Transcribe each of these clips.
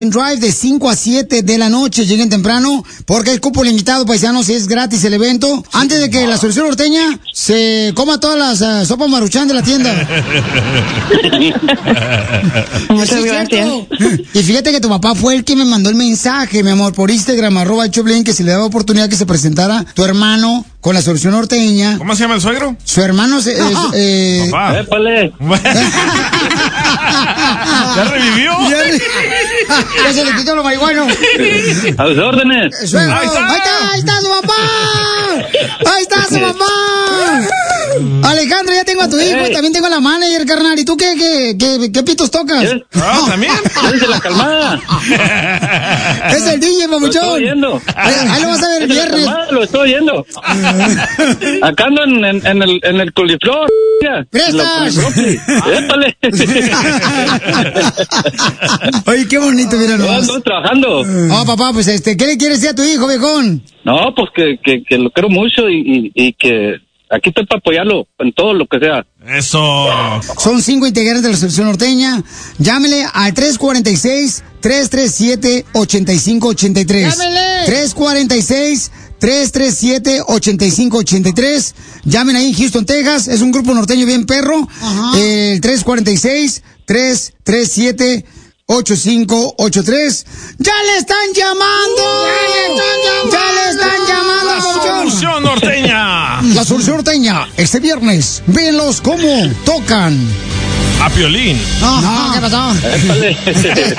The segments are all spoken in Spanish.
Drive de 5 a 7 de la noche. Lleguen temprano porque hay cupo limitado, paisanos, y es gratis el evento. Antes de que la Solución Norteña se coma todas las sopas Maruchan de la tienda. Muchas gracias. Y fíjate que tu papá fue el que me mandó el mensaje, mi amor, por Instagram, @Choplin, que se le daba oportunidad que se presentara tu hermano con la Solución Norteña. ¿Cómo se llama el suegro? Su hermano Papá. ¡Épale! ¿Ya revivió? Ya se le quitó lo marihuano. ¡A sus órdenes! Suegro, Ahí está. ahí está su papá. Ahí está su papá. Alejandro, ya tengo a tu hijo, también tengo a la manager, carnal. ¿Y tú qué pitos tocas? ¿También? ¡Déjense la calmada! Es el DJ, Lo papuchón. estoy oyendo. Ahí lo vas a ver el viernes. Lo estoy oyendo. Acá ando en el coliflor. ¡Prestas! ¡Épale! Oye, qué bonito, mira No, nomás. ando trabajando. Oh, papá, pues ¿qué le quieres decir a tu hijo, viejón? No, pues que lo quiero mucho y que aquí estoy para apoyarlo en todo lo que sea. Eso. Son 5 integrantes de la Solución Norteña. Llámele al 346-337-8583. ¡Llámele! 346-337-8583. Llamen ahí en Houston, Texas. Es un grupo norteño bien perro. Ajá. El 346-337-8583. ¡Ya le están llamando! ¡Ya le están llamando! La Solución Norteña. La Solución Norteña, este viernes, véanlos cómo tocan. A Piolín. No, ¿qué pasó? ¡Épale! El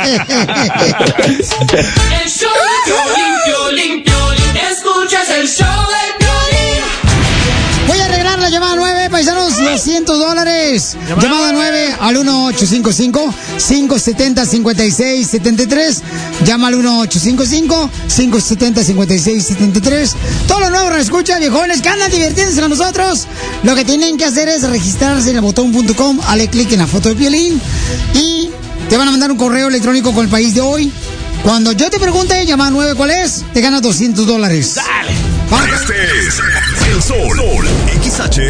show de Piolín, escuchas el show de Piolín. Voy a arreglar la llamada 9, paisanos, $200. Llamada 9 al 1855-570-5673. Llama al 1855-570-5673. Todos los nuevos escucha, viejones, que andan divirtiéndose con nosotros. Lo que tienen que hacer es registrarse en el botón.com, dale clic en la foto de Piolín y te van a mandar un correo electrónico con el país de hoy. Cuando yo te pregunte, llamada 9, ¿cuál es? Te ganas $200. Dale. Este es el Sol XH